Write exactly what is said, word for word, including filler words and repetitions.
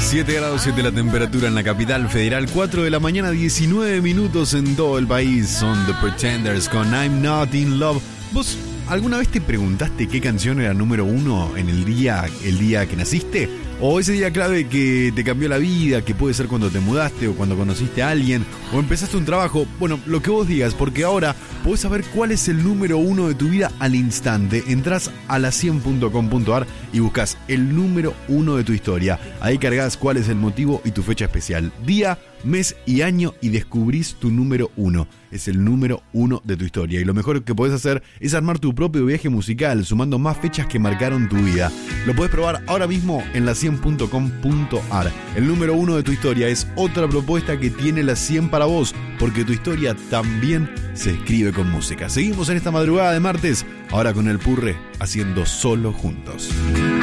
siete grados siete la temperatura en la capital federal, cuatro de la mañana, diecinueve minutos en todo el país. Son The Pretenders con I'm Not In Love. ¿Vos alguna vez te preguntaste qué canción era número uno en el día, el día que naciste? O ese día clave que te cambió la vida, que puede ser cuando te mudaste o cuando conociste a alguien o empezaste un trabajo. Bueno, lo que vos digas, porque ahora podés saber cuál es el número uno de tu vida al instante. Entrás a la cien punto com punto a r y buscas el número uno de tu historia. Ahí cargas cuál es el motivo y tu fecha especial. Día, mes y año y descubrís tu número uno. Es el número uno de tu historia. Y lo mejor que podés hacer es armar tu propio viaje musical, sumando más fechas que marcaron tu vida. Lo podés probar ahora mismo en la cien punto com punto a r. El número uno de tu historia es otra propuesta que tiene la cien para vos, porque tu historia también se escribe con música. Seguimos en esta madrugada de martes, ahora con el Purre haciendo Solo Juntos.